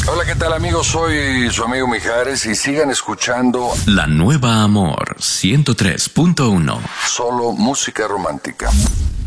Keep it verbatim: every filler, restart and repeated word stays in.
Hola, ¿qué tal, amigos? Soy su amigo Mijares y sigan escuchando La Nueva Amor ciento tres punto uno. solo música romántica.